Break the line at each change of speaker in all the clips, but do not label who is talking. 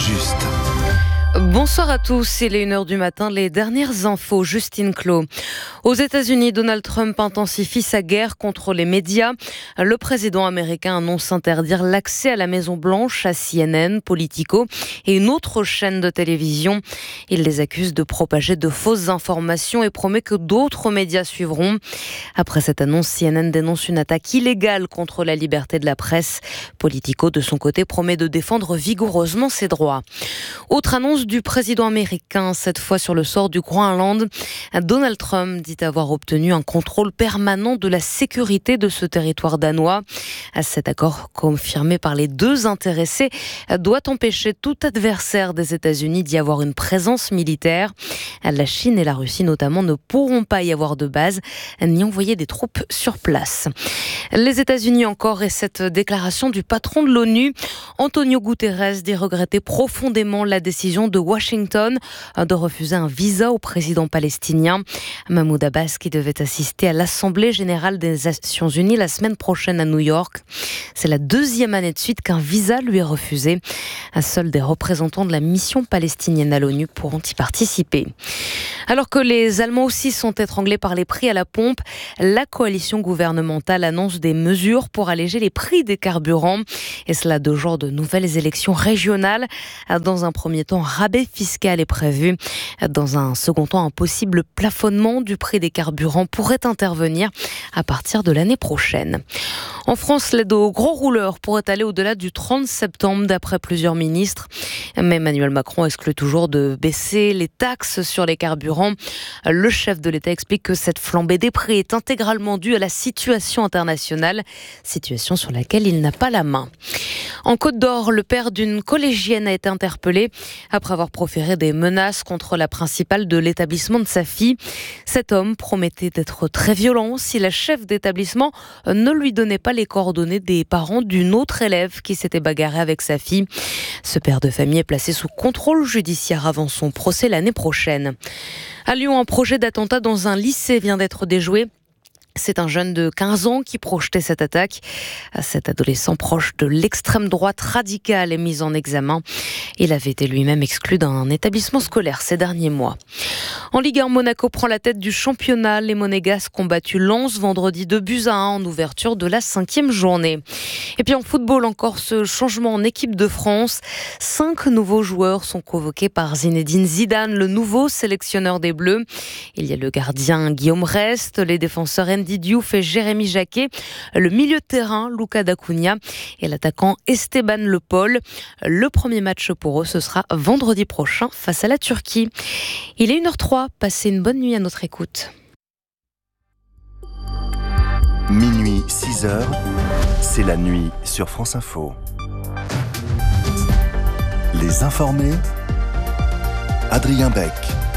juste.
Bonsoir à tous, il est 1h du matin, les dernières infos, Justine Clos. Aux États-Unis, Donald Trump intensifie sa guerre contre les médias. Le président américain annonce interdire l'accès à la Maison-Blanche à CNN, Politico et une autre chaîne de télévision. Il les accuse de propager de fausses informations et promet que d'autres médias suivront. Après cette annonce, CNN dénonce une attaque illégale contre la liberté de la presse. Politico, de son côté, promet de défendre vigoureusement ses droits. Autre annonce du président américain, cette fois sur le sort du Groenland. Donald Trump dit avoir obtenu un contrôle permanent de la sécurité de ce territoire danois. Cet accord, confirmé par les deux intéressés, doit empêcher tout adversaire des États-Unis d'y avoir une présence militaire. La Chine et la Russie notamment ne pourront pas y avoir de base ni envoyer des troupes sur place. Les États-Unis encore et cette déclaration du patron de l'ONU, Antonio Guterres, dit regretter profondément la décision de Washington de refuser un visa au président palestinien. Mahmoud Abbas, qui devait assister à l'Assemblée générale des Nations Unies la semaine prochaine à New York. C'est la deuxième année de suite qu'un visa lui est refusé. Seuls des représentants de la mission palestinienne à l'ONU pourront y participer. Alors que les Allemands aussi sont étranglés par les prix à la pompe, la coalition gouvernementale annonce des mesures pour alléger les prix des carburants. Et cela 2 jours de nouvelles élections régionales. Dans un premier temps, rabais fiscal est prévu. Dans un second temps, un possible plafonnement du prix des carburants pourrait intervenir à partir de l'année prochaine. En France, l'aide aux gros rouleurs pourrait aller au-delà du 30 septembre, d'après plusieurs ministres. Mais Emmanuel Macron exclut toujours de baisser les taxes sur les carburants. Le chef de l'État explique que cette flambée des prix est intégralement due à la situation internationale, situation sur laquelle il n'a pas la main. En Côte d'Or, le père d'une collégienne a été interpellé après avoir proféré des menaces contre la principale de l'établissement de sa fille. Cet homme promettait d'être très violent si la chef d'établissement ne lui donnait pas les coordonnées des parents d'une autre élève qui s'était bagarrée avec sa fille. Ce père de famille est placé sous contrôle judiciaire avant son procès l'année prochaine. À Lyon, un projet d'attentat dans un lycée vient d'être déjoué. C'est un jeune de 15 ans qui projetait cette attaque. Cet adolescent proche de l'extrême droite radicale est mis en examen. Il avait été lui-même exclu d'un établissement scolaire ces derniers mois. En Ligue 1, Monaco prend la tête du championnat. Les Monégasques ont battu Lens vendredi 2-1 en ouverture de la 5e journée. Et puis en football, encore ce changement en équipe de France. 5 nouveaux joueurs sont convoqués par Zinedine Zidane, le nouveau sélectionneur des Bleus. Il y a le gardien Guillaume Rest, les défenseurs Andy Diouf et Jérémy Jacquet, le milieu de terrain Luca D'Acunha et l'attaquant Esteban Le Paul. Le premier match pour eux, ce sera vendredi prochain face à la Turquie. Il est 1h03, passez une bonne nuit à notre écoute.
Minuit, 6h, c'est la nuit sur France Info. Les informés, Adrien Beck.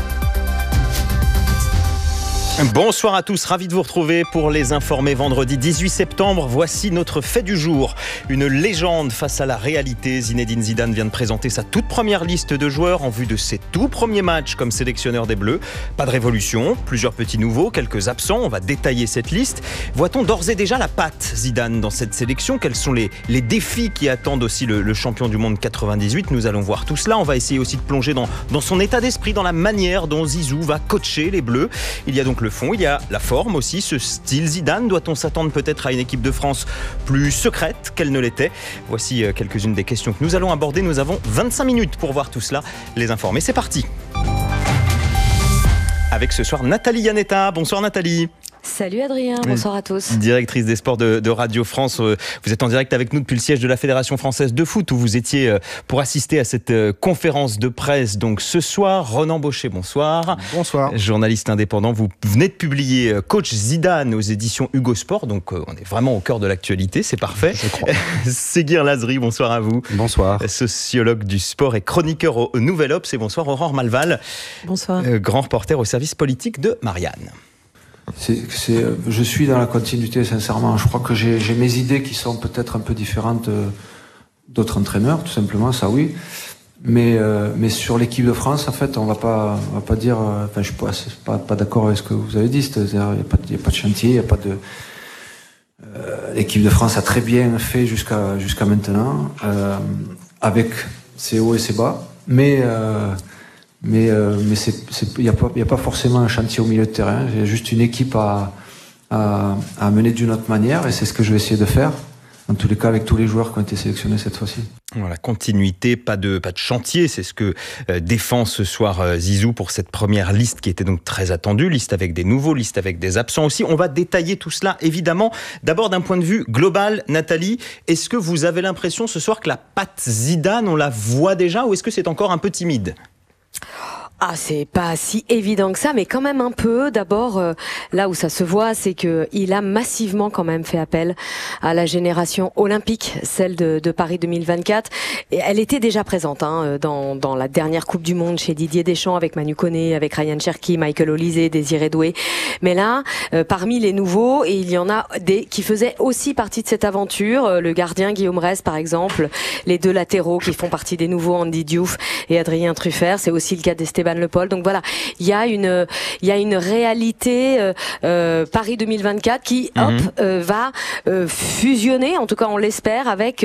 Bonsoir à tous, ravi de vous retrouver pour les informés vendredi 18 septembre. Voici notre fait du jour. Une légende face à la réalité. Zinedine Zidane vient de présenter sa toute première liste de joueurs en vue de ses tout premiers matchs comme sélectionneur des Bleus. Pas de révolution, plusieurs petits nouveaux, quelques absents. On va détailler cette liste. Voit-on d'ores et déjà la patte Zidane dans cette sélection? Quels sont les défis qui attendent aussi le champion du monde 98? Nous allons voir tout cela. On va essayer aussi de plonger dans son état d'esprit, dans la manière dont Zizou va coacher les Bleus. Il y a donc le fond, il y a la forme aussi, ce style Zidane. Doit-on s'attendre peut-être à une équipe de France plus secrète qu'elle ne l'était? Voici quelques-unes des questions que nous allons aborder. Nous avons 25 minutes pour voir tout cela. Les informés, c'est parti. Avec ce soir Nathalie Yanetta. Bonsoir Nathalie.
Salut Adrien, bonsoir à tous.
Directrice des sports de Radio France. Vous êtes en direct avec nous depuis le siège de la Fédération française de foot où vous étiez pour assister à cette conférence de presse. Donc ce soir, Ronan Baucher, bonsoir.
Bonsoir.
Journaliste indépendant, vous venez de publier Coach Zidane aux éditions Hugo Sport. Donc on est vraiment au cœur de l'actualité, c'est parfait.
Je crois.
Séguir Lazri, bonsoir à vous.
Bonsoir.
Sociologue du sport et chroniqueur au Nouvel Obs. Et bonsoir Aurore Malval.
Bonsoir.
Grand reporter au service politique de Marianne.
Je suis dans la continuité, sincèrement. Je crois que j'ai mes idées qui sont peut-être un peu différentes d'autres entraîneurs, tout simplement, ça oui. Mais sur l'équipe de France, en fait, on va pas dire. Enfin, je suis pas d'accord avec ce que vous avez dit. C'est-à-dire, il y a pas de chantier, il y a pas de. L'équipe de France a très bien fait jusqu'à maintenant, avec c'est haut et c'est bas, mais il y a pas forcément un chantier au milieu de terrain. Il y a juste une équipe à mener d'une autre manière, et c'est ce que je vais essayer de faire. En tous les cas, avec tous les joueurs qui ont été sélectionnés cette fois-ci.
Voilà, continuité, pas de chantier, c'est ce que défend ce soir Zizou pour cette première liste qui était donc très attendue, liste avec des nouveaux, liste avec des absents aussi. On va détailler tout cela évidemment. D'abord d'un point de vue global, Nathalie, est-ce que vous avez l'impression ce soir que la patte Zidane, on la voit déjà, ou est-ce que c'est encore un peu timide ?
Ah, c'est pas si évident que ça, mais quand même un peu. D'abord, là où ça se voit, c'est que il a massivement quand même fait appel à la génération olympique, celle de Paris 2024. Et elle était déjà présente dans la dernière Coupe du Monde chez Didier Deschamps, avec Manu Koné, avec Ryan Cherki, Michael Olise, Désiré Doué. Mais là, parmi les nouveaux, et il y en a des qui faisaient aussi partie de cette aventure, le gardien Guillaume Rez par exemple, les deux latéraux qui font partie des nouveaux, Andy Diouf et Adrien Truffert. C'est aussi le cas d'Esteban Le Paul. Donc voilà, il y a une réalité Paris 2024 qui va fusionner, en tout cas on l'espère, avec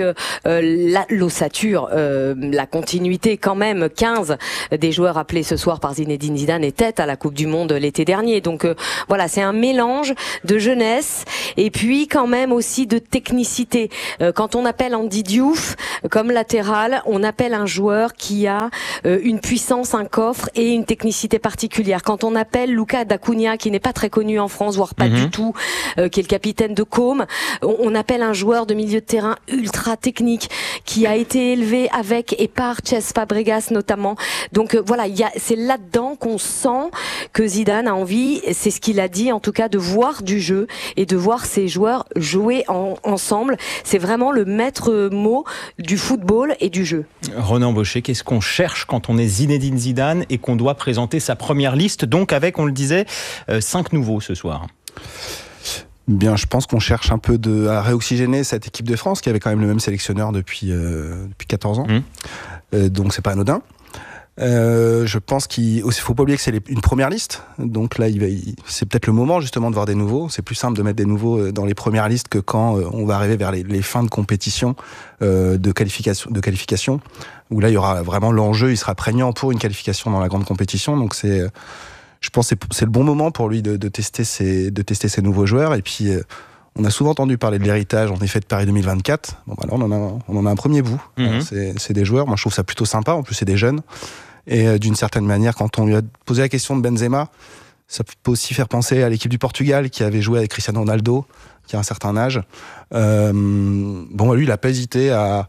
l'ossature, la continuité quand même. 15 des joueurs appelés ce soir par Zinedine Zidane étaient à la Coupe du Monde l'été dernier. Donc voilà, c'est un mélange de jeunesse et puis quand même aussi de technicité. Quand on appelle Andy Diouf comme latéral, on appelle un joueur qui a une puissance, un coffre et une technicité particulière. Quand on appelle Luca D'Acunha, qui n'est pas très connu en France, voire pas du tout, qui est le capitaine de Côme, on appelle un joueur de milieu de terrain ultra technique, qui a été élevé avec et par Cesc Fabregas notamment. Donc voilà, c'est là-dedans qu'on sent que Zidane a envie, c'est ce qu'il a dit en tout cas, de voir du jeu et de voir ses joueurs jouer ensemble. C'est vraiment le maître mot du football et du jeu.
Ronan Baucher, qu'est-ce qu'on cherche quand on est Zinedine Zidane et qu'on doit présenter sa première liste, donc avec, on le disait, 5 nouveaux ce soir?
Bien, je pense qu'on cherche un peu à réoxygéner cette équipe de France qui avait quand même le même sélectionneur depuis 14 ans. Donc c'est pas anodin. Je pense qu'il faut pas oublier que c'est une première liste. Donc là, c'est peut-être le moment justement de voir des nouveaux. C'est plus simple de mettre des nouveaux dans les premières listes que quand on va arriver vers les fins de compétition de qualification, où là il y aura vraiment l'enjeu, il sera prégnant pour une qualification dans la grande compétition. Donc je pense que c'est le bon moment pour lui de tester ces nouveaux joueurs. Et puis on a souvent entendu parler de l'héritage en effet de Paris 2024. Bon, bah là, on en a un premier bout. C'est des joueurs. Moi, je trouve ça plutôt sympa. En plus, c'est des jeunes. Et d'une certaine manière, quand on lui a posé la question de Benzema, ça peut aussi faire penser à l'équipe du Portugal qui avait joué avec Cristiano Ronaldo, qui a un certain âge. Lui, il n'a pas hésité à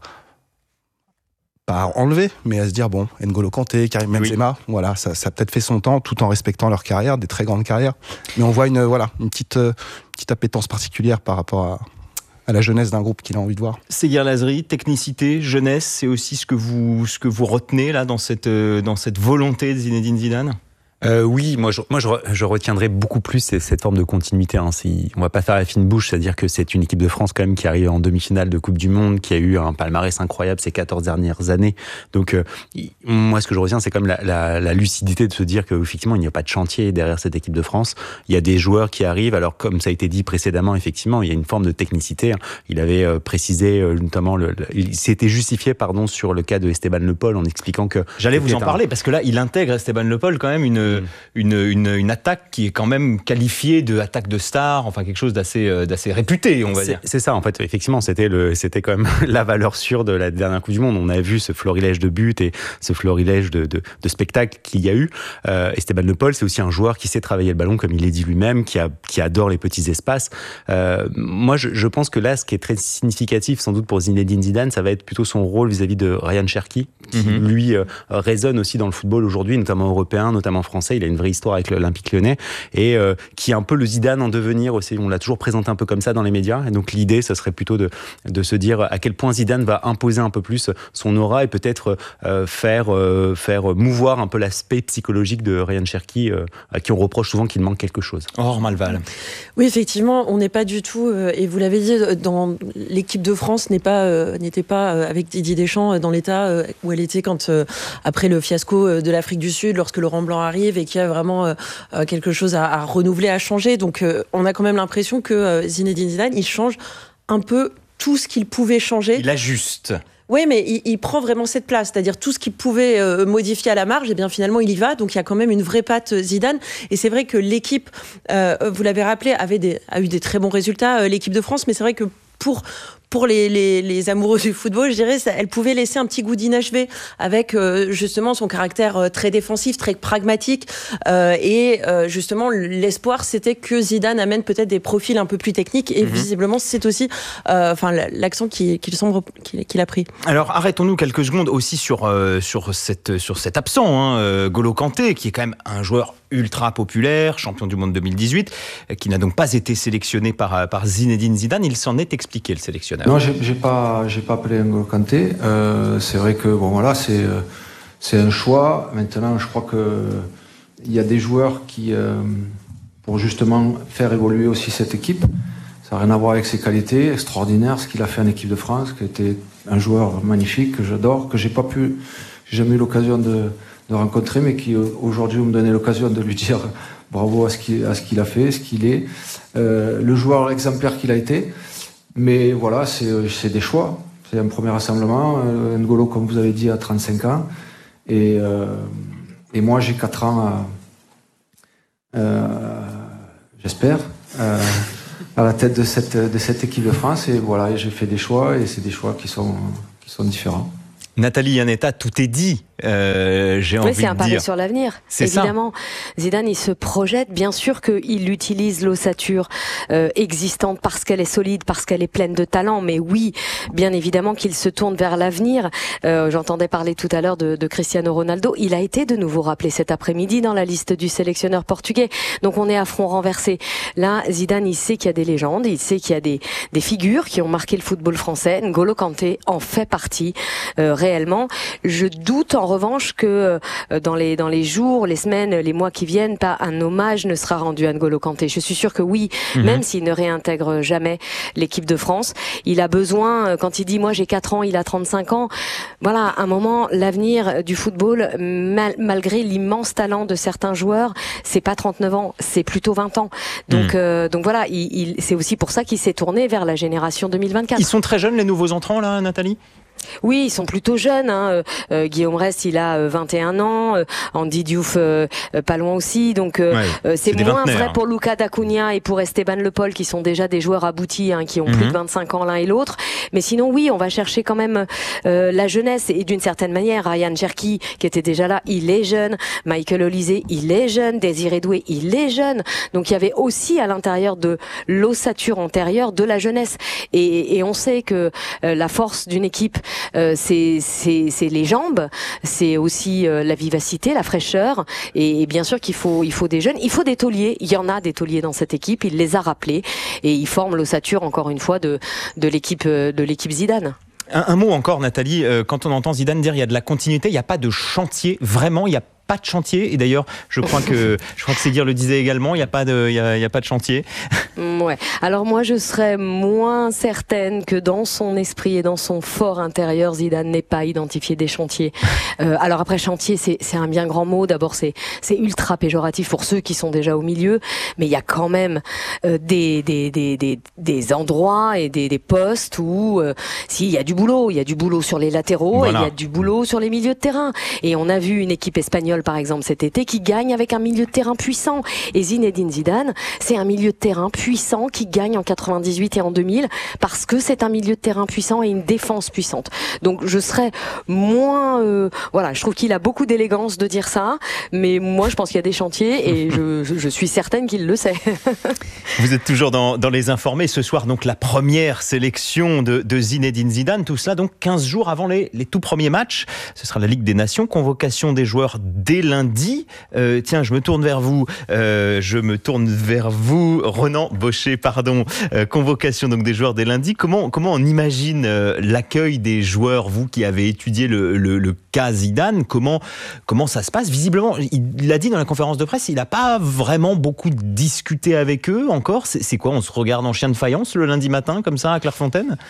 pas enlever, mais à se dire N'Golo Kanté, Karim Benzema, voilà, ça a peut-être fait son temps, tout en respectant leur carrière, des très grandes carrières. Mais on voit une petite appétence particulière par rapport à la jeunesse d'un groupe qu'il a envie de voir.
Seguir Lazri, technicité, jeunesse, c'est aussi ce que vous retenez là dans cette volonté de Zinedine Zidane?
Oui, moi je retiendrai beaucoup plus cette forme de continuité. On va pas faire la fine bouche, c'est-à-dire que c'est une équipe de France quand même qui arrive en demi-finale de Coupe du Monde, qui a eu un palmarès incroyable ces 14 dernières années. Donc moi ce que je retiens, c'est quand même la lucidité de se dire qu'effectivement il n'y a pas de chantier derrière cette équipe de France. Il y a des joueurs qui arrivent, alors comme ça a été dit précédemment, effectivement il y a une forme de technicité. Il avait précisé notamment, il s'était justifié sur le cas de Esteban Le Paul en expliquant que...
J'allais vous en parler parce que là il intègre Esteban Le Paul quand même une attaque qui est quand même qualifiée de attaque de star, enfin quelque chose d'assez réputé, on va dire.
C'est ça, en fait, effectivement, c'était quand même la valeur sûre de la dernière Coupe du Monde. On a vu ce florilège de buts et ce florilège de spectacles qu'il y a eu. Esteban Le Paul, c'est aussi un joueur qui sait travailler le ballon, comme il l'a dit lui-même, qui adore les petits espaces. Moi, je pense que là, ce qui est très significatif, sans doute pour Zinedine Zidane, ça va être plutôt son rôle vis-à-vis de Ryan Cherki, qui lui résonne aussi dans le football aujourd'hui, notamment européen, notamment français. Il a une vraie histoire avec l'Olympique Lyonnais et qui est un peu le Zidane en devenir aussi. On l'a toujours présenté un peu comme ça dans les médias. Et donc l'idée, ça serait plutôt de se dire à quel point Zidane va imposer un peu plus son aura et peut-être faire mouvoir un peu l'aspect psychologique de Ryan Cherki, à qui on reproche souvent qu'il manque quelque chose.
Or Malval.
Oui, effectivement, on n'est pas du tout, et vous l'avez dit, dans l'équipe de France n'était pas avec Didier Deschamps dans l'état où elle était après le fiasco de l'Afrique du Sud, lorsque Laurent Blanc arrive et qu'il y a vraiment quelque chose à renouveler, à changer. Donc on a quand même l'impression que Zinedine Zidane, il change un peu tout ce qu'il pouvait changer.
Il ajuste.
Oui, mais il prend vraiment cette place, c'est-à-dire tout ce qu'il pouvait modifier à la marge, et bien finalement il y va, donc il y a quand même une vraie patte Zidane, et c'est vrai que l'équipe, vous l'avez rappelé, a eu des très bons résultats, l'équipe de France, mais c'est vrai que pour les amoureux du football, je dirais, elle pouvait laisser un petit goût d'inachevé avec justement son caractère très défensif, très pragmatique, et justement l'espoir c'était que Zidane amène peut-être des profils un peu plus techniques, et visiblement c'est aussi l'accent qu'il a pris.
Alors arrêtons-nous quelques secondes aussi sur cet absent, N'Golo Kanté, qui est quand même un joueur ultra populaire, champion du monde 2018, qui n'a donc pas été sélectionné par Zinedine Zidane. Il s'en est expliqué, le sélectionneur.
Non, j'ai pas appelé N'Golo Kanté. C'est vrai que c'est un choix. Maintenant, je crois que il y a des joueurs qui, pour justement faire évoluer aussi cette équipe, ça n'a rien à voir avec ses qualités extraordinaires, ce qu'il a fait en équipe de France, qui était un joueur magnifique que j'adore, que j'ai jamais eu l'occasion de rencontrer, mais qui aujourd'hui vous me donnez l'occasion de lui dire bravo à ce qu'il a fait, ce qu'il est, le joueur exemplaire qu'il a été. Mais voilà, c'est des choix. C'est un premier rassemblement. N'Golo, comme vous avez dit, a 35 ans. Et moi, j'ai 4 ans, j'espère, à la tête de cette équipe de France. Et voilà, j'ai fait des choix, et c'est des choix qui sont différents.
Nathalie Iannetta, tout est dit. J'ai envie de dire.
C'est un pari sur l'avenir.
C'est
évidemment. Ça. Zidane, il se projette. Bien sûr qu'il utilise l'ossature existante parce qu'elle est solide, parce qu'elle est pleine de talent. Mais oui, bien évidemment qu'il se tourne vers l'avenir. J'entendais parler tout à l'heure de Cristiano Ronaldo. Il a été de nouveau rappelé cet après-midi dans la liste du sélectionneur portugais. Donc on est à front renversé. Là, Zidane, il sait qu'il y a des légendes, il sait qu'il y a des figures qui ont marqué le football français. N'Golo Kanté en fait partie réellement. Je doute en revanche que dans les jours, les semaines, les mois qui viennent, pas un hommage ne sera rendu à N'Golo Kanté. Je suis sûre que oui, même s'il ne réintègre jamais l'équipe de France, il a besoin, quand il dit moi j'ai 4 ans, il a 35 ans, voilà, à un moment, l'avenir du football, malgré l'immense talent de certains joueurs, c'est pas 39 ans, c'est plutôt 20 ans. Donc voilà, c'est aussi pour ça qu'il s'est tourné vers la génération 2024.
Ils sont très jeunes, les nouveaux entrants là, Nathalie ?
Oui, ils sont plutôt jeunes. Guillaume Rest, il a 21 ans. Andy Diouf, pas loin aussi. Donc, c'est moins vrai pour Lucas D'Acunha et pour Esteban Le Pol, qui sont déjà des joueurs aboutis, qui ont plus de 25 ans l'un et l'autre. Mais sinon, oui, on va chercher quand même la jeunesse. Et d'une certaine manière, Ryan Cherki, qui était déjà là, il est jeune. Michael Olise, il est jeune. Désiré Doué, il est jeune. Donc, il y avait aussi à l'intérieur de l'ossature antérieure de la jeunesse. Et on sait que la force d'une équipe, c'est les jambes, c'est aussi la vivacité, la fraîcheur, et bien sûr qu'il faut des jeunes, il faut des tauliers. Il y en a des tauliers dans cette équipe, il les a rappelés, et ils forment l'ossature encore une fois de l'équipe Zidane.
Un mot encore, Nathalie, quand on entend Zidane dire il y a de la continuité, il n'y a pas de chantier, vraiment, il n'y a pas de chantier. Et d'ailleurs, je crois que Séguir le disait également, il n'y a pas de chantier.
Ouais. Alors moi, je serais moins certaine que dans son esprit et dans son fort intérieur, Zidane n'ait pas identifié des chantiers. Alors après, chantier, c'est un bien grand mot. D'abord, c'est ultra péjoratif pour ceux qui sont déjà au milieu, mais il y a quand même des endroits et des postes où s'il y a du boulot sur les latéraux, voilà. Et il y a du boulot sur les milieux de terrain. Et on a vu une équipe espagnole, par exemple, cet été, qui gagne avec un milieu de terrain puissant. Et Zinedine Zidane, c'est un milieu de terrain puissant qui gagne en 98 et en 2000 parce que c'est un milieu de terrain puissant et une défense puissante. Donc je serais moins... je trouve qu'il a beaucoup d'élégance de dire ça, mais moi je pense qu'il y a des chantiers et je suis certaine qu'il le sait.
Vous êtes toujours dans les informés. Ce soir, donc, la première sélection de Zinedine Zidane. Tout cela, donc, 15 jours avant les tout premiers matchs. Ce sera la Ligue des Nations. Convocation des joueurs dès lundi. Tiens, je me tourne vers vous. Ronan Baucher, pardon. Convocation donc des joueurs dès lundi. Comment on imagine l'accueil des joueurs, vous qui avez étudié le cas Zidane, comment ça se passe? Visiblement, il l'a dit dans la conférence de presse, il n'a pas vraiment beaucoup discuté avec eux encore. C'est quoi? On se regarde en chien de faïence le lundi matin, comme ça, à Clairefontaine?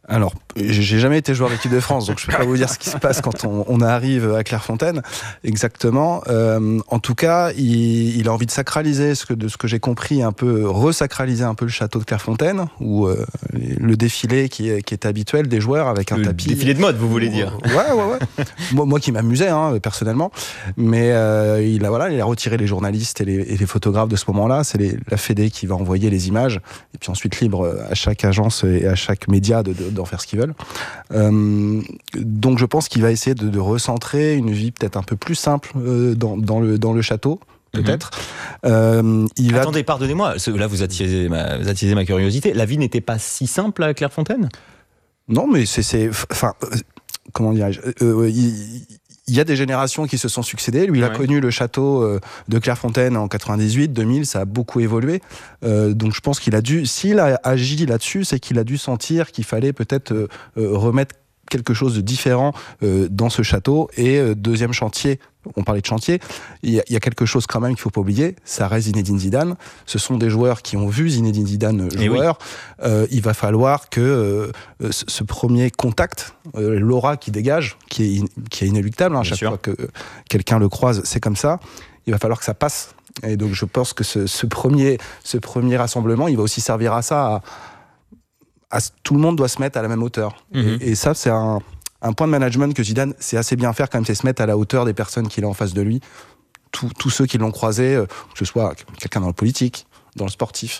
Alors, j'ai jamais été joueur d'équipe de France, donc je peux pas vous dire ce qui se passe quand on arrive à Clairefontaine, exactement. En tout cas, il a envie de sacraliser, de ce que j'ai compris, un peu resacraliser un peu le château de Clairefontaine, où le défilé qui est habituel des joueurs avec un tapis.
Défilé de mode, vous voulez dire?
Ouais. moi qui m'amusais, personnellement. Mais il a retiré les journalistes et les photographes de ce moment-là. C'est la Fédé qui va envoyer les images, et puis ensuite libre à chaque agence et à chaque média d'en faire ce qu'ils veulent. Donc je pense qu'il va essayer de recentrer une vie peut-être un peu plus simple dans le château, peut-être.
Attendez, pardonnez-moi, là vous attisez ma curiosité. La vie n'était pas si simple à Clairefontaine?
Non, mais comment dirais-je, il y a des générations qui se sont succédées. Lui, il a connu le château de Clairefontaine en 98, 2000, ça a beaucoup évolué. Donc je pense qu'il a dû, s'il a agi là-dessus, c'est qu'il a dû sentir qu'il fallait peut-être remettre quelque chose de différent dans ce château. Et deuxième chantier, on parlait de chantier, il y a quelque chose quand même qu'il ne faut pas oublier, ça reste Zinedine Zidane. Ce sont des joueurs qui ont vu Zinedine Zidane joueur. Il va falloir que ce premier contact, l'aura qui dégage, qui est inéluctable, à chaque fois que quelqu'un le croise, c'est comme ça, il va falloir que ça passe. Et donc je pense que ce premier rassemblement, il va aussi servir à ça, tout le monde doit se mettre à la même hauteur. Et ça, c'est un point de management que Zidane sait assez bien faire quand même, c'est se mettre à la hauteur des personnes qu'il a en face de lui. Tous ceux qui l'ont croisé, que ce soit quelqu'un dans le politique, dans le sportif,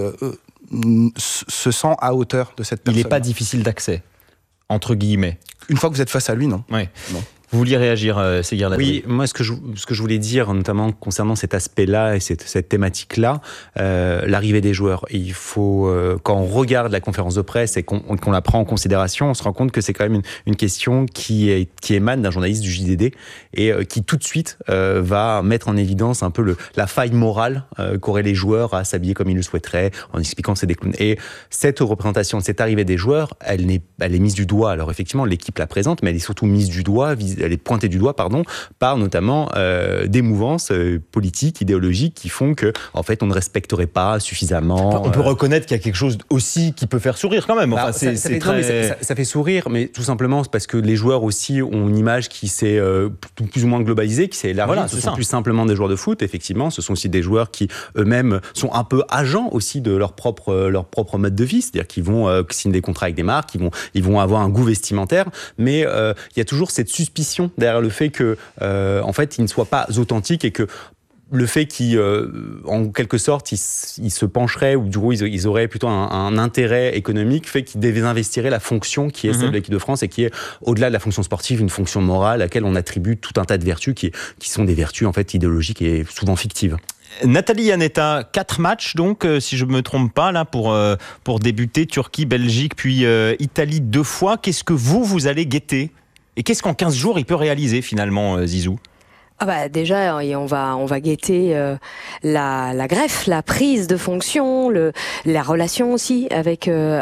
se sent à hauteur de cette personne.
Il n'est pas difficile d'accès, entre guillemets.
Une fois que vous êtes face à lui, non.
Ouais. Non. Vous vouliez réagir, Séguir Ladri?
Oui, moi ce que je voulais dire, notamment concernant cet aspect-là et cette thématique-là, l'arrivée des joueurs. Et il faut, quand on regarde la conférence de presse et qu'on la prend en considération, on se rend compte que c'est quand même une question qui émane d'un journaliste du JDD et qui tout de suite va mettre en évidence un peu la faille morale qu'auraient les joueurs à s'habiller comme ils le souhaiteraient, en expliquant que c'est des clowns. Et cette représentation, cette arrivée des joueurs, elle est mise du doigt. Alors effectivement, l'équipe la présente, mais elle est surtout mise du doigt, elle est pointée du doigt, par notamment des mouvances politiques, idéologiques qui font que, en fait, on ne respecterait pas suffisamment.
On peut reconnaître qu'il y a quelque chose aussi qui peut faire sourire quand même. Enfin,
ça fait sourire, mais tout simplement c'est parce que les joueurs aussi ont une image qui s'est plus ou moins globalisée, qui s'est élargie. Ce sont plus simplement des joueurs de foot, effectivement. Ce sont aussi des joueurs qui eux-mêmes sont un peu agents aussi de leur propre mode de vie, c'est-à-dire qu'ils vont signer des contrats avec des marques, ils vont avoir un goût vestimentaire, mais il y a toujours cette suspicion derrière le fait que, en fait, ils ne soient pas authentiques et que le fait qu'ils, en quelque sorte, ils se pencheraient ou du coup ils auraient plutôt un intérêt économique fait qu'ils désinvestiraient la fonction qui est celle de l'équipe de France et qui est au-delà de la fonction sportive, une fonction morale à laquelle on attribue tout un tas de vertus qui sont des vertus en fait idéologiques et souvent fictives.
Nathalie Yanetta, 4 matchs donc, si je ne me trompe pas, là, pour débuter, Turquie, Belgique, puis Italie 2 fois. Qu'est-ce que vous allez guetter? Et qu'est-ce qu'en 15 jours il peut réaliser finalement, Zizou?
Déjà, on va guetter la greffe, la prise de fonction, la relation aussi avec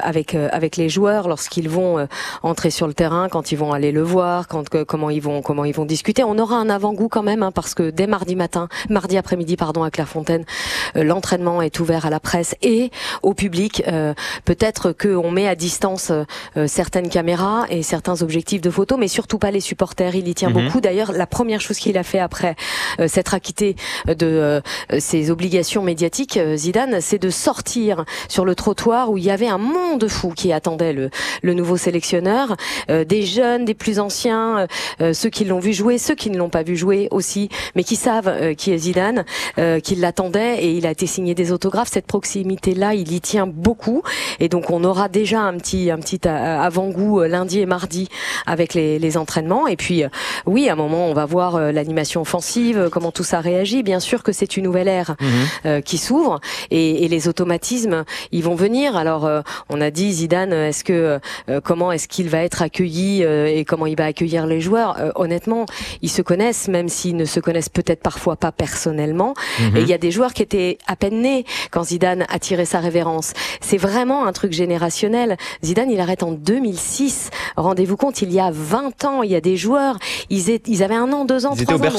les joueurs lorsqu'ils vont entrer sur le terrain, quand ils vont aller le voir, comment ils vont discuter. On aura un avant-goût quand même, parce que dès mardi après-midi, à Clairefontaine, l'entraînement est ouvert à la presse et au public. Peut-être qu'on met à distance certaines caméras et certains objectifs de photo, mais surtout pas les supporters. Il y tient beaucoup. D'ailleurs, la première chose qu'il a fait après s'être acquitté de ses obligations médiatiques, Zidane, c'est de sortir sur le trottoir où il y avait un monde fou qui attendait le nouveau sélectionneur, des jeunes, des plus anciens, ceux qui l'ont vu jouer, ceux qui ne l'ont pas vu jouer aussi, mais qui savent qui est Zidane, qui l'attendaient, et il a été signé des autographes. Cette proximité-là, il y tient beaucoup, et donc on aura déjà un petit avant-goût lundi et mardi avec les entraînements, et puis oui, à un moment on va voir l'animation offensive, comment tout ça réagit. Bien sûr que c'est une nouvelle ère qui s'ouvre, et les automatismes, ils vont venir. Alors on a dit Zidane, comment est-ce qu'il va être accueilli et comment il va accueillir les joueurs. Honnêtement, ils se connaissent, même s'ils ne se connaissent peut-être parfois pas personnellement. Et il y a des joueurs qui étaient à peine nés quand Zidane a tiré sa révérence. C'est vraiment un truc générationnel. Zidane, il arrête en 2006. Rendez-vous compte, il y a 20 ans, il y a des joueurs, ils avaient 1 an, 2 ans, 3 ans.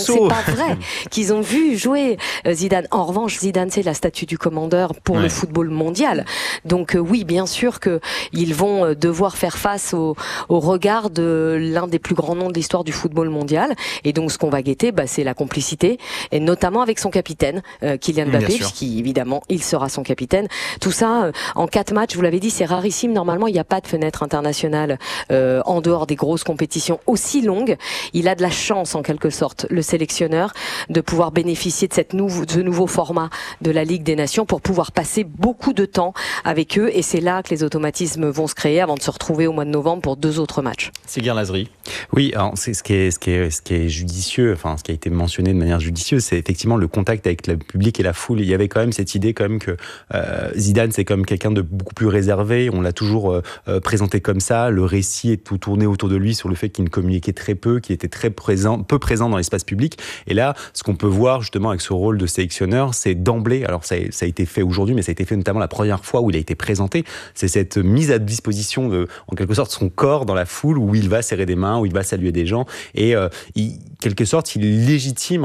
berceau.
C'est pas vrai qu'ils ont vu jouer Zidane. En revanche, Zidane, c'est la statue du commandeur pour le football mondial. Donc oui, bien sûr que ils vont devoir faire face au regard de l'un des plus grands noms de l'histoire du football mondial. Et donc ce qu'on va guetter, c'est la complicité, et notamment avec son capitaine, Kylian Mbappé, puisqu'évidemment il sera son capitaine. Tout ça en 4 matchs, vous l'avez dit, c'est rarissime. Normalement, il n'y a pas de fenêtre internationale en dehors des grosses compétitions aussi longues. Il a de la chance, en quelque sorte, le sélectionneur, de pouvoir bénéficier de ce nouveau format de la Ligue des Nations pour pouvoir passer beaucoup de temps avec eux. Et c'est là que les automatismes vont se créer avant de se retrouver au mois de novembre pour 2 autres matchs.
Séguir Lazri.
Oui, alors c'est ce qui est judicieux, enfin ce qui a été mentionné de manière judicieuse, c'est effectivement le contact avec le public et la foule. Il y avait quand même cette idée quand même que Zidane, c'est comme quelqu'un de beaucoup plus réservé. On l'a toujours présenté comme ça. Le récit est tout tourné autour de lui sur le fait qu'il ne communiquait très peu, qu'il était peu présent dans l'espace public. Et là, ce qu'on peut voir justement avec ce rôle de sélectionneur, c'est d'emblée, alors ça a été fait aujourd'hui, mais ça a été fait notamment la première fois où il a été présenté, c'est cette mise à disposition de, en quelque sorte, son corps dans la foule, où il va serrer des mains, où il va saluer des gens, et quelque sorte, il légitime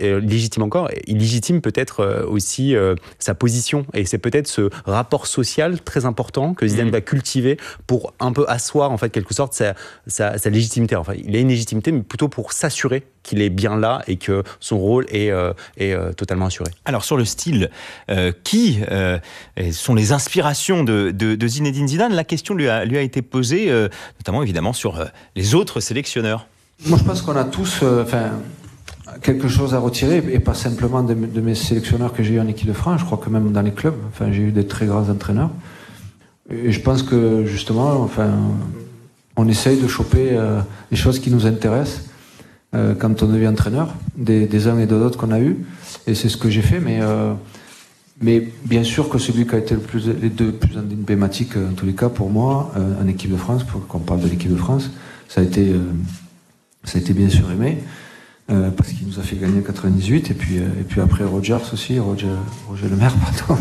peut-être aussi sa position, et c'est peut-être ce rapport social très important que Zidane va cultiver pour un peu asseoir en fait quelque sorte sa légitimité. Enfin, il a une légitimité, mais plutôt pour s'assurer qu'il est bien là et que son rôle est totalement assuré.
Alors sur le style, qui sont les inspirations de Zinedine Zidane? La question lui a été posée, notamment évidemment sur les autres sélectionneurs.
Moi je pense qu'on a tous quelque chose à retirer, et pas simplement de mes sélectionneurs que j'ai eu en équipe de France. Je crois que même dans les clubs, j'ai eu des très grands entraîneurs. Et je pense que justement, on essaye de choper les choses qui nous intéressent quand on devient entraîneur, des uns et de l'autre qu'on a eu. Et c'est ce que j'ai fait, mais bien sûr que celui qui a été les deux plus emblématiques, en tous les cas pour moi, en équipe de France, pour qu'on parle de l'équipe de France, ça a été bien sûr Aimé, parce qu'il nous a fait gagner en 98, et puis après Roger Le Maire, pardon.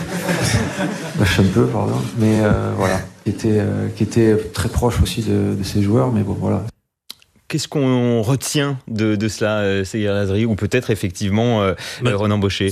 Lâche un peu, pardon. Mais voilà, qui était très proche aussi de ces joueurs, mais bon, voilà.
Qu'est-ce qu'on retient de cela, Séguir Lazri, ou peut-être effectivement Ronan Baucher?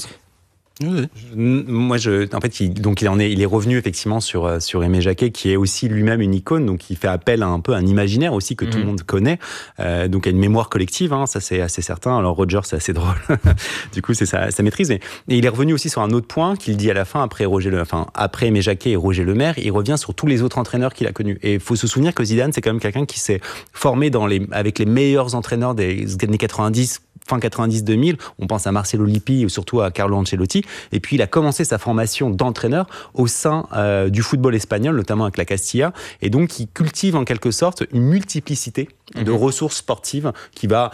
Moi, en fait, il est revenu effectivement sur Aimé Jacquet, qui est aussi lui-même une icône, donc il fait appel à un peu un imaginaire aussi que tout le monde connaît, donc à une mémoire collective, ça c'est assez certain. Alors Roger, c'est assez drôle, du coup c'est sa maîtrise. Et il est revenu aussi sur un autre point qu'il dit à la fin, après Aimé Jacquet et Roger Le Maire, il revient sur tous les autres entraîneurs qu'il a connus. Et il faut se souvenir que Zidane, c'est quand même quelqu'un qui s'est formé avec les meilleurs entraîneurs des années 90. Fin 90-2000, on pense à Marcelo Lippi ou surtout à Carlo Ancelotti. Et puis il a commencé sa formation d'entraîneur au sein du football espagnol, notamment avec la Castilla. Et donc il cultive en quelque sorte une multiplicité de ressources sportives qui va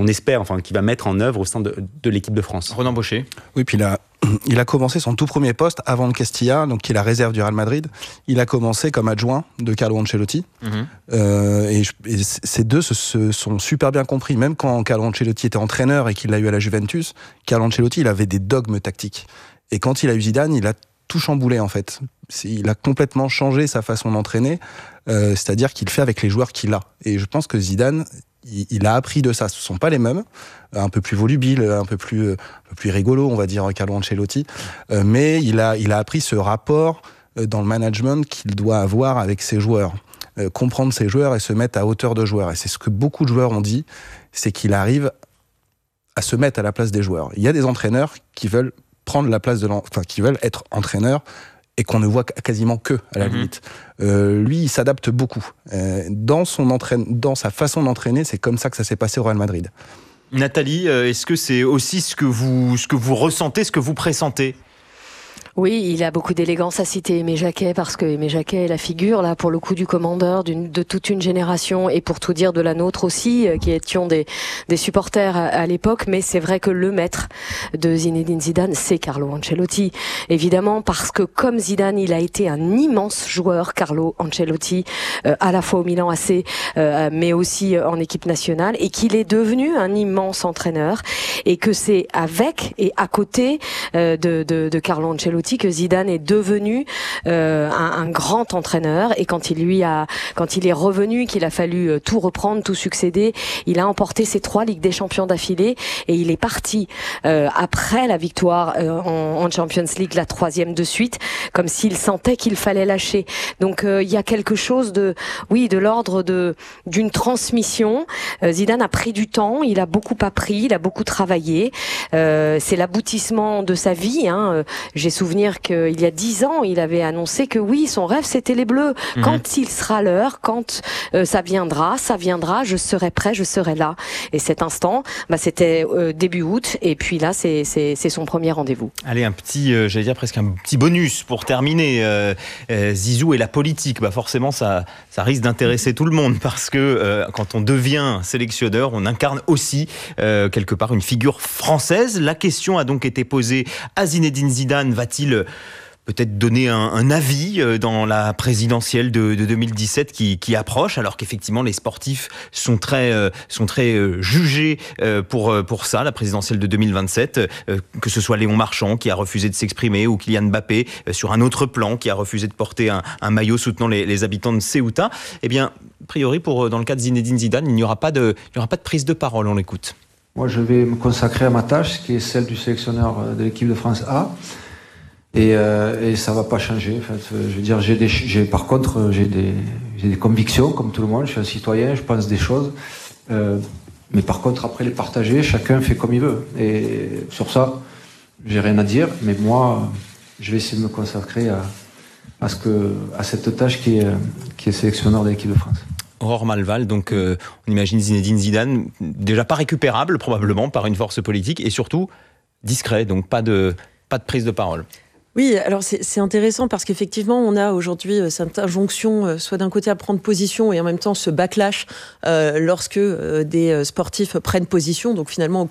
mettre en œuvre au sein de l'équipe de France.
Ronan Baucher.
Oui, puis il a commencé son tout premier poste avant le Castilla, donc qui est la réserve du Real Madrid. Il a commencé comme adjoint de Carlo Ancelotti. Et ces deux se sont super bien compris. Même quand Carlo Ancelotti était entraîneur et qu'il l'a eu à la Juventus, Carlo Ancelotti, il avait des dogmes tactiques. Et quand il a eu Zidane, il a tout chamboulé en fait. Il a complètement changé sa façon d'entraîner, c'est-à-dire qu'il fait avec les joueurs qu'il a. Et je pense que Zidane, il a appris de ça. Ce ne sont pas les mêmes, un peu plus volubile, un peu plus rigolo, on va dire, Carlo Ancelotti. Mais il a appris ce rapport dans le management qu'il doit avoir avec ses joueurs. Comprendre ses joueurs et se mettre à hauteur de joueurs. Et c'est ce que beaucoup de joueurs ont dit, c'est qu'il arrive à se mettre à la place des joueurs. Il y a des entraîneurs qui veulent prendre la place qui veulent être entraîneurs et qu'on ne voit quasiment que à la limite. Lui, il s'adapte beaucoup. Dans sa façon d'entraîner, c'est comme ça que ça s'est passé au Real Madrid.
Nathalie, est-ce que c'est aussi ce que vous ressentez, ce que vous pressentez ?
Oui, il a beaucoup d'élégance à citer Aimé Jacquet, parce que Aimé Jacquet est la figure, là, pour le coup, du commandeur de toute une génération, et pour tout dire de la nôtre aussi, qui étions des supporters à l'époque. Mais c'est vrai que le maître de Zinedine Zidane, c'est Carlo Ancelotti. Évidemment, parce que comme Zidane, il a été un immense joueur, Carlo Ancelotti, à la fois au Milan AC, mais aussi en équipe nationale, et qu'il est devenu un immense entraîneur, et que c'est avec et à côté de Carlo Ancelotti Ancelotti que Zidane est devenu un grand entraîneur, et quand il est revenu, qu'il a fallu tout reprendre, tout succéder, il a emporté ses 3 Ligues des Champions d'affilée, et il est parti après la victoire en Champions League, la 3e de suite, comme s'il sentait qu'il fallait lâcher. Donc il y a quelque chose de l'ordre d'une transmission. Zidane a pris du temps, il a beaucoup appris, il a beaucoup travaillé. C'est l'aboutissement de sa vie. J'ai souvenir qu'il y a 10 ans, il avait annoncé que oui, son rêve c'était les Bleus. Quand il sera l'heure, quand ça viendra, je serai prêt, je serai là. Et cet instant, c'était début août, et puis là c'est son premier rendez-vous.
Allez, un petit, j'allais dire presque un petit bonus pour terminer. Zizou et la politique, forcément ça risque d'intéresser tout le monde, parce que quand on devient sélectionneur, on incarne aussi quelque part une figure française. La question a donc été posée à Zinedine Zidane. Va-t-il peut-être donner un avis dans la présidentielle de 2017 qui approche, alors qu'effectivement les sportifs sont très jugés pour ça, la présidentielle de 2027, que ce soit Léon Marchand qui a refusé de s'exprimer, ou Kylian Mbappé sur un autre plan qui a refusé de porter un maillot soutenant les habitants de Ceuta. Eh bien, a priori, dans le cas de Zinedine Zidane, il n'y aura pas de prise de parole. On l'écoute.
Moi, je vais me consacrer à ma tâche, qui est celle du sélectionneur de l'équipe de France A. Et ça va pas changer. En fait, je veux dire, par contre, j'ai des convictions comme tout le monde. Je suis un citoyen, je pense des choses. Mais par contre, après les partager, chacun fait comme il veut. Et sur ça, j'ai rien à dire. Mais moi, je vais essayer de me consacrer à cette tâche qui est sélectionneur de l'équipe de France.
Aurore Malval, donc on imagine Zinedine Zidane déjà pas récupérable probablement par une force politique, et surtout discret, donc pas de prise de parole.
Oui, alors c'est intéressant parce qu'effectivement, on a aujourd'hui cette injonction, soit d'un côté à prendre position, et en même temps ce backlash lorsque des sportifs prennent position. Donc finalement,